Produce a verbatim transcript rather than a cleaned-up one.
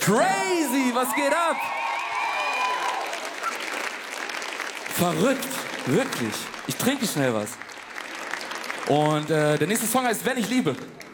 Crazy, was geht ab? Verrückt, wirklich. Ich trinke schnell was. Und äh, der nächste Song heißt Wenn ich liebe.